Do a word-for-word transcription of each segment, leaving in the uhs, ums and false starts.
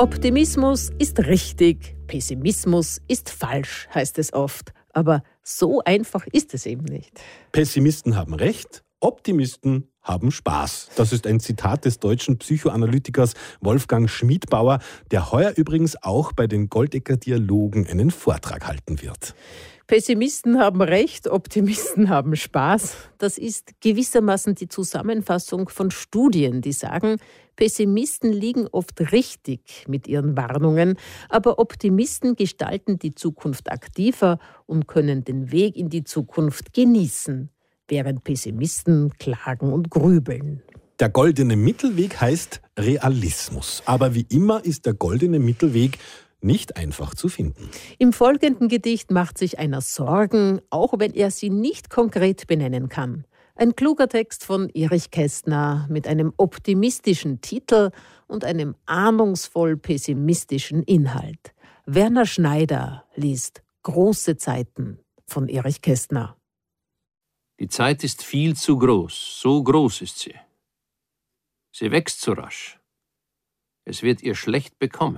Optimismus ist richtig, Pessimismus ist falsch, heißt es oft. Aber so einfach ist es eben nicht. Pessimisten haben Recht, Optimisten haben Spaß. Das ist ein Zitat des deutschen Psychoanalytikers Wolfgang Schmiedbauer, der heuer übrigens auch bei den Goldecker Dialogen einen Vortrag halten wird. Pessimisten haben Recht, Optimisten haben Spaß. Das ist gewissermaßen die Zusammenfassung von Studien, die sagen, Pessimisten liegen oft richtig mit ihren Warnungen, aber Optimisten gestalten die Zukunft aktiver und können den Weg in die Zukunft genießen, während Pessimisten klagen und grübeln. Der goldene Mittelweg heißt Realismus. Aber wie immer ist der goldene Mittelweg nicht einfach zu finden. Im folgenden Gedicht macht sich einer Sorgen, auch wenn er sie nicht konkret benennen kann. Ein kluger Text von Erich Kästner mit einem optimistischen Titel und einem ahnungsvoll pessimistischen Inhalt. Werner Schneider liest Große Zeiten von Erich Kästner. Die Zeit ist viel zu groß, so groß ist sie. Sie wächst zu rasch. Es wird ihr schlecht bekommen.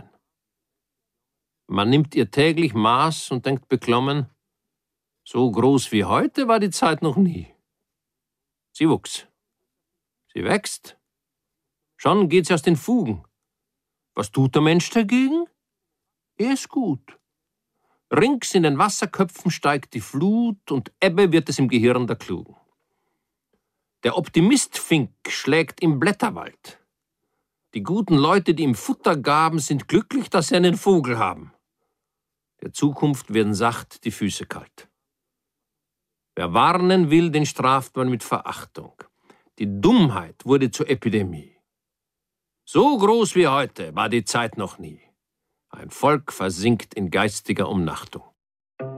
Man nimmt ihr täglich Maß und denkt beklommen, so groß wie heute war die Zeit noch nie. Sie wuchs. Sie wächst. Schon geht sie aus den Fugen. Was tut der Mensch dagegen? Er ist gut. Rings in den Wasserköpfen steigt die Flut und Ebbe wird es im Gehirn der Klugen. Der Optimistfink schlägt im Blätterwald. Die guten Leute, die ihm Futter gaben, sind glücklich, dass sie einen Vogel haben. Der Zukunft werden sacht die Füße kalt. Wer warnen will, den straft man mit Verachtung. Die Dummheit wurde zur Epidemie. So groß wie heute war die Zeit noch nie. Ein Volk versinkt in geistiger Umnachtung.